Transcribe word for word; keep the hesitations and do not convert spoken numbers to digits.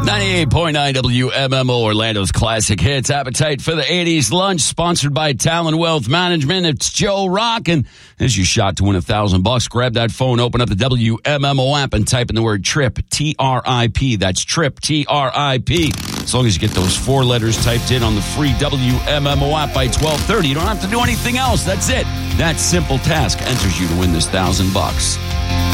ninety-eight point nine W M M O, Orlando's classic hits. Appetite for the eighties lunch, sponsored by Talon Wealth Management. It's Joe Rock, and as you shot to win a thousand bucks, grab that phone, open up the W M M O app, and type in the word TRIP, T R I P. That's TRIP, T R I P. As long as you get those four letters typed in on the free W M M O app by twelve thirty, you don't have to do anything else. That's it. That simple task enters you to win this thousand bucks.